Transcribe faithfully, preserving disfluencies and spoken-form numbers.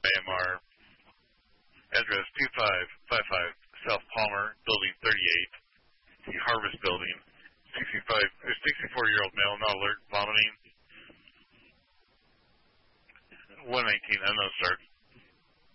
I M R. Address two five five five South Palmer, Building thirty-eight, the Harvest Building. sixty-five, sixty-four-year-old male, not alert, vomiting. one nineteen, unknown start.